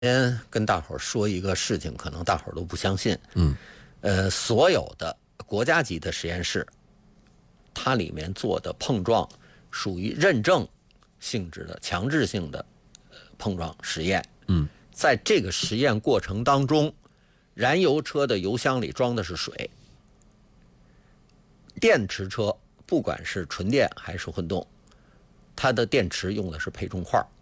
先跟大伙儿说一个事情，可能大伙儿都不相信。所有的国家级的实验室，它里面做的碰撞属于认证性质的、强制性的碰撞实验。在这个实验过程当中，燃油车的油箱里装的是水，电池车不管是纯电还是混动，它的电池用的是配重块。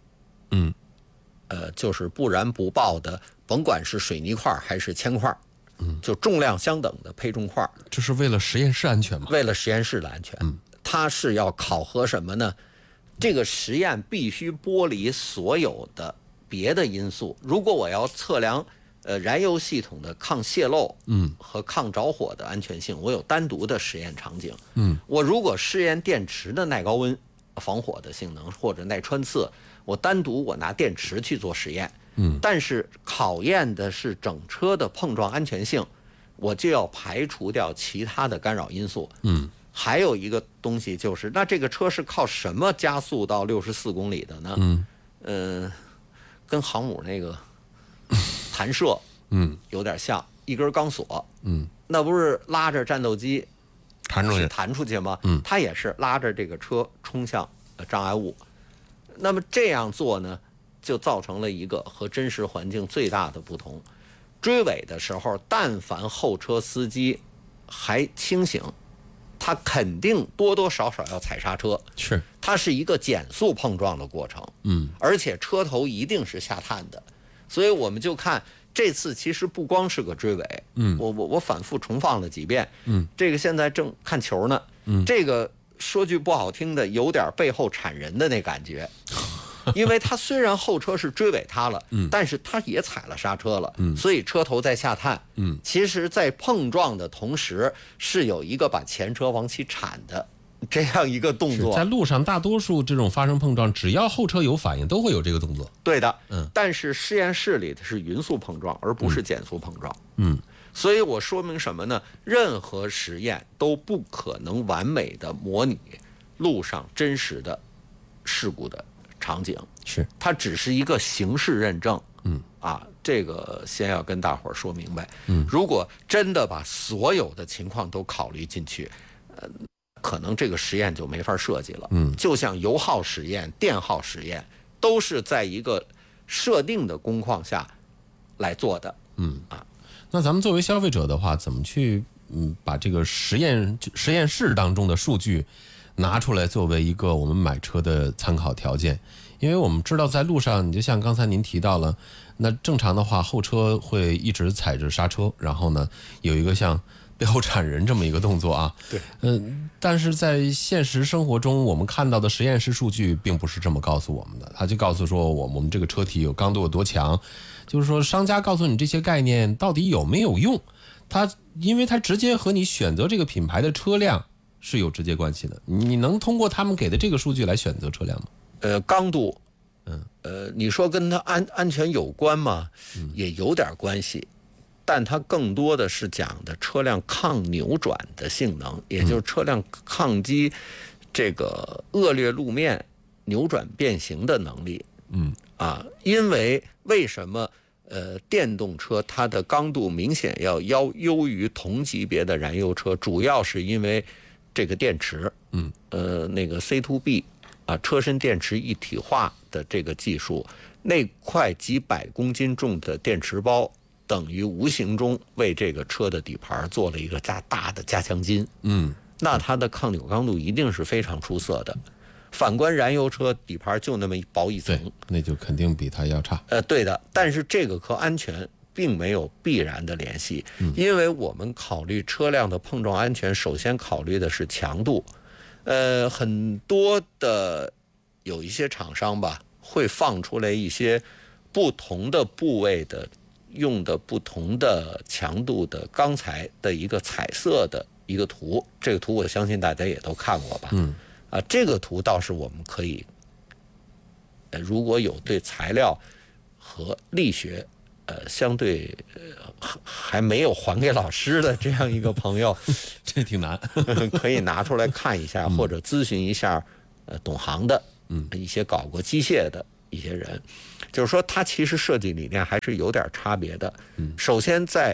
就是不燃不爆的，甭管是水泥块还是铅块，就重量相等的配重块。 这是为了实验室安全吗？ 为了实验室的安全。它是要考核什么呢？这个实验必须剥离所有的别的因素。如果我要测量燃油系统的抗泄漏和抗着火的安全性，我有单独的实验场景。我如果试验电池的耐高温防火的性能或者耐穿刺，我单独我拿电池去做实验。但是考验的是整车的碰撞安全性，我就要排除掉其他的干扰因素。还有一个东西就是，那这个车是靠什么加速到64公里的呢？跟航母那个弹射有点像，一根钢索。那不是拉着战斗机弹出去吗？它也是拉着这个车冲向障碍物。那么这样做呢，就造成了一个和真实环境最大的不同。追尾的时候，但凡后车司机还清醒，他肯定多多少少要踩刹车。 是， 它是一个减速碰撞的过程。而且车头一定是下探的。所以我们就看这次其实不光是个追尾。我反复重放了几遍。这个现在正看球呢。这个说句不好听的，有点背后铲人的那感觉。因为他虽然后车是追尾他了，但是他也踩了刹车了，所以车头在下探。其实在碰撞的同时，是有一个把前车往起铲的这样一个动作。 在路上大多数这种发生碰撞，只要后车有反应都会有这个动作。 对的。但是实验室里的是匀速碰撞，而不是减速碰撞。所以我说明什么呢？任何实验都不可能完美的模拟路上真实的事故的场景。 是， 它只是一个形式认证。这个先要跟大伙儿说明白。如果真的把所有的情况都考虑进去，可能这个实验就没法设计了。就像油耗实验、电耗实验，都是在一个设定的工况下来做的。 那咱们作为消费者的话，怎么去把这个实验室当中的数据拿出来作为一个我们买车的参考条件？因为我们知道在路上，你就像刚才您提到了，那正常的话后车会一直踩着刹车，然后呢有一个像背后铲人这么一个动作啊。 对。 但是在现实生活中，我们看到的实验室数据并不是这么告诉我们的。他就告诉说我们这个车体有刚度有多强，就是说商家告诉你这些概念到底有没有用，因为它直接和你选择这个品牌的车辆是有直接关系的。你能通过他们给的这个数据来选择车辆吗？ 刚度，你说跟它安全有关吗？也有点关系，但它更多的是讲的车辆抗扭转的性能，也就是车辆抗击这个恶劣路面扭转变形的能力。因为什么电动车它的刚度明显要优于同级别的燃油车，主要是因为这个电池。那个 C2B。车身电池一体化的这个技术，那块几百公斤重的电池包，等于无形中为这个车的底盘做了一个大的加强筋。那它的抗扭刚度一定是非常出色的。反观燃油车底盘就那么薄一层， 那就肯定比它要差。 对的。但是这个和安全并没有必然的联系。因为我们考虑车辆的碰撞安全，首先考虑的是强度。很多的有一些厂商吧，会放出来一些不同的部位的用的不同的强度的钢材的一个彩色的一个图。这个图我相信大家也都看过吧。这个图倒是我们可以，如果有对材料和力学相对还没有还给老师的这样一个朋友， 这挺难， 可以拿出来看一下，或者咨询一下懂行的一些搞过机械的一些人，就是说它其实设计理念还是有点差别的。首先在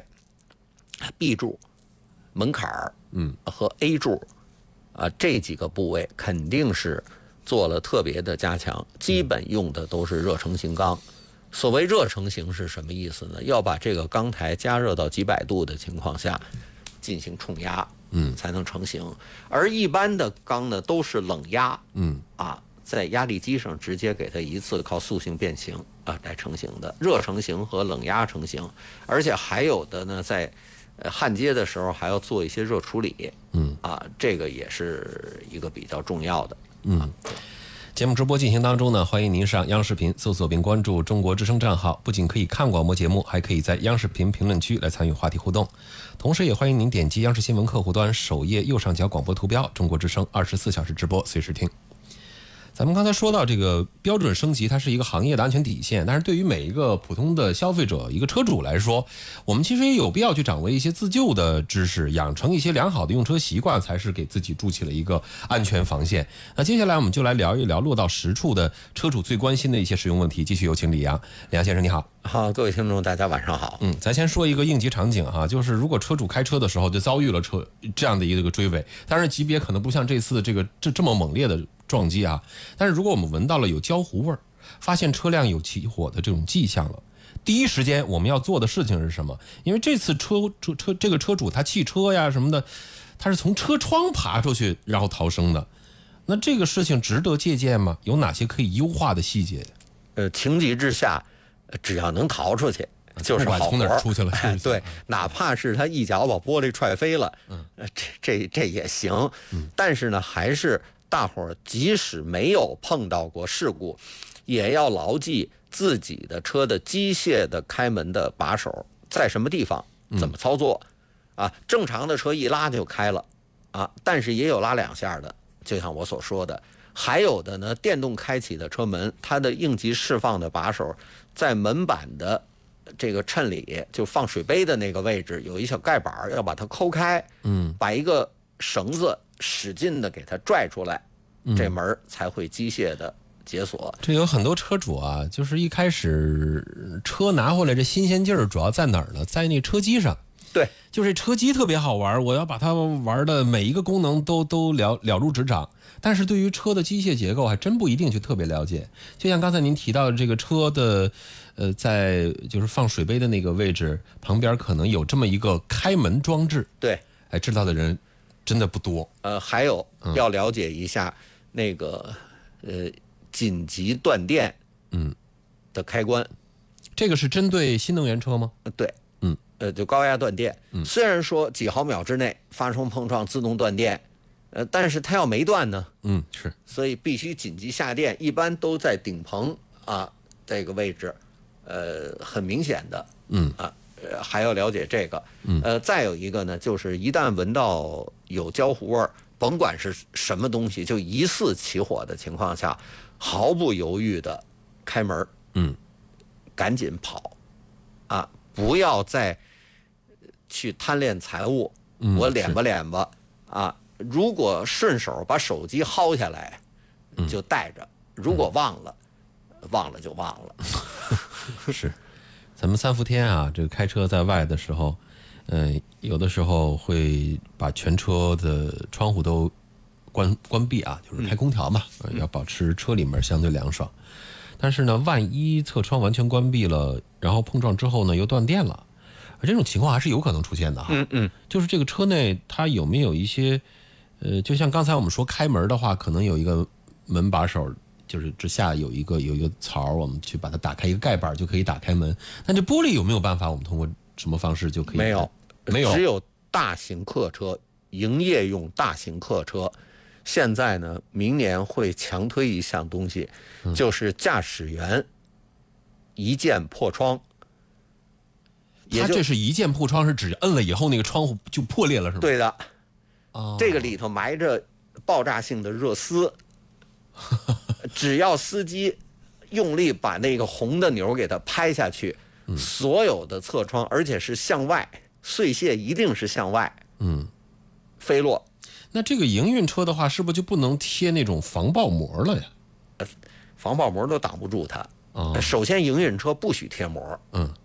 B 柱、门槛儿，和 A 柱这几个部位肯定是做了特别的加强，基本用的都是热成型钢。所谓热成型是什么意思呢？要把这个钢台加热到几百度的情况下进行冲压，才能成型。而一般的钢呢都是冷压，在压力机上直接给它一次靠塑性变形来成型的。热成型和冷压成型，而且还有的呢在焊接的时候还要做一些热处理，这个也是一个比较重要的。 节目直播进行当中呢，欢迎您上央视频搜索并关注中国之声账号，不仅可以看广播节目，还可以在央视频评论区来参与话题互动。同时也欢迎您点击央视新闻客户端首页右上角广播图标，中国之声24小时直播，随时听。咱们刚才说到这个标准升级，它是一个行业的安全底线，但是对于每一个普通的消费者、一个车主来说，我们其实也有必要去掌握一些自救的知识，养成一些良好的用车习惯，才是给自己筑起了一个安全防线。那接下来我们就来聊一聊落到实处的车主最关心的一些实用问题。继续有请李阳。李阳先生你好。 好，各位听众大家晚上好。 咱先说一个应急场景哈，就是如果车主开车的时候就遭遇了这样的一个追尾，当然级别可能不像这次这么猛烈的撞击啊，但是如果我们闻到了有焦糊味儿，发现车辆有起火的这种迹象了，第一时间我们要做的事情是什么？因为这次这个车主他汽车呀什么的，他是从车窗爬出去然后逃生的，那这个事情值得借鉴吗？有哪些可以优化的细节？ 情急之下，只要能逃出去就是好活。 从哪儿出去了？ 对，哪怕是他一脚把玻璃踹飞了，这也行。但是呢，还是大伙儿即使没有碰到过事故，也要牢记自己的车的机械的开门的把手在什么地方，怎么操作正常的车一拉就开了但是也有拉两下的，就像我所说的。还有的呢，电动开启的车门，它的应急释放的把手在门板的这个衬里，就放水杯的那个位置有一小盖板，要把它抠开，把一个绳子使劲的给它拽出来，这门才会机械的解锁。 这有很多车主啊，就是一开始车拿回来这新鲜劲儿主要在哪儿呢？在那车机上。 对， 就是车机特别好玩，我要把它玩的每一个功能都了如指掌。但是对于车的机械结构还真不一定去特别了解。就像刚才您提到的这个车的在就是放水杯的那个位置旁边可能有这么一个开门装置。 对， 知道的人真的不多。 还有要了解一下那个紧急断电的开关。 这个是针对新能源车吗？ 对，就高压断电。虽然说几毫秒之内发生碰撞自动断电，但是它要没断呢， 是， 所以必须紧急下电，一般都在顶棚这个位置，很明显的，还要了解这个，再有一个呢，就是一旦闻到有焦糊味儿，甭管是什么东西，就疑似起火的情况下，毫不犹豫的开门，赶紧跑，不要再去贪恋财物，我敛吧如果顺手把手机薅下来，就带着；如果忘了就忘了。 是，咱们3伏天啊，这个开车在外的时候，有的时候会把全车的窗户都关闭就是开空调嘛，要保持车里面相对凉爽。但是呢，万一侧窗完全关闭了，然后碰撞之后呢又断电了，这种情况还是有可能出现的哈。就是这个车内它有没有一些就像刚才我们说开门的话，可能有一个门把手，就是之下有一个槽，我们去把它打开一个盖板就可以打开门。但这玻璃有没有办法？我们通过什么方式就可以？没有， 只有大型客车、营业用大型客车。现在呢，明年会强推一项东西，就是驾驶员一键破窗。 它这是一键破窗，是指摁了以后那个窗户就破裂了，是吗？ 对的。这个里头埋着爆炸性的热丝，只要司机用力把那个红的钮给它拍下去，所有的侧窗，而且是向外碎屑，一定是向外飞落。 那这个营运车的话，是不是就不能贴那种防爆膜了呀？ 防爆膜都挡不住它。 哦， 首先，营运车不许贴膜， 嗯，